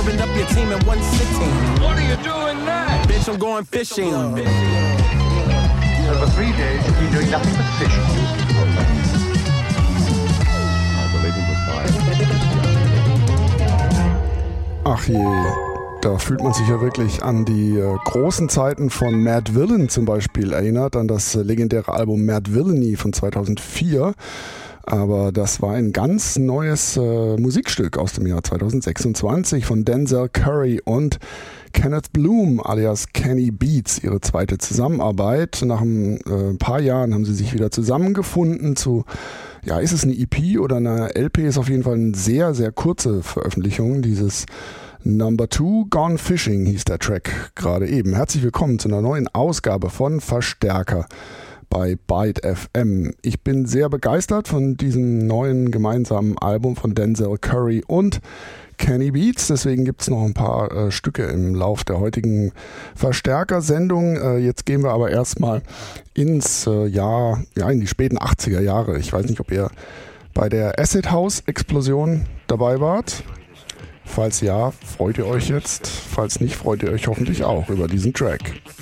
Up your team in one sitting. What are you doing now? Bitch, I'm going fishing. So for 3 days, you've been doing nothing but fishing. I believe it was fine. Ach je, da fühlt man sich ja wirklich an die großen Zeiten von Mad Villain zum Beispiel erinnert, an das legendäre Album Mad Villainy von 2004. Aber das war ein ganz neues Musikstück aus dem Jahr 2026 von Denzel Curry und Kenneth Bloom alias Kenny Beats, ihre zweite Zusammenarbeit. Nach ein paar Jahren haben sie sich wieder zusammengefunden zu, ja, ist es eine EP oder eine LP? Ist auf jeden Fall eine sehr, sehr kurze Veröffentlichung. Dieses Number 2 Gone Fishing hieß der Track gerade eben. Herzlich willkommen zu einer neuen Ausgabe von Verstärker bei Byte FM. Ich bin sehr begeistert von diesem neuen gemeinsamen Album von Denzel Curry und Kenny Beats. Deswegen gibt es noch ein paar Stücke im Lauf der heutigen Verstärker-Sendung. Jetzt gehen wir aber erstmal ins Jahr, ja, in die späten 80er Jahre. Ich weiß nicht, ob ihr bei der Acid House Explosion dabei wart. Falls ja, freut ihr euch jetzt. Falls nicht, freut ihr euch hoffentlich auch über diesen Track.